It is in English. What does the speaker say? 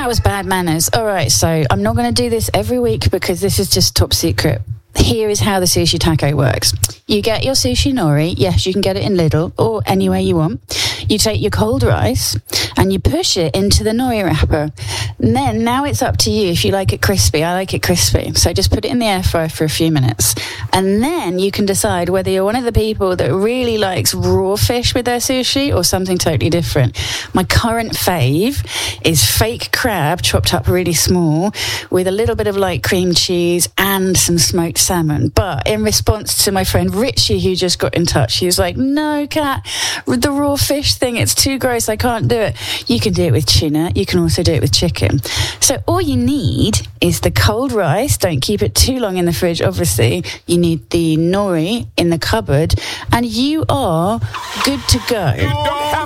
That was bad manners. All right, so I'm not going to do this every week because this is just top secret. Here is how the sushi taco works. You get your sushi nori. Yes, you can get it in Lidl or anywhere you want. You take your cold rice and you push it into the nori wrapper. And then now it's up to you if you like it crispy. I like it crispy. So just put it in the air fryer for a few minutes. And then you can decide whether you're one of the people that really likes raw fish with their sushi or something totally different. My current fave is fake crab chopped up really small with a little bit of light cream cheese and some smoked salmon. But in response to my friend Richie, who just got in touch, he was like, no, Kat, with the raw fish thing, it's too gross, I can't do it. You can do it with tuna. You can also do it with chicken. So all you need is the cold rice. Don't keep it too long in the fridge, obviously. You need the nori in the cupboard, and you are good to go.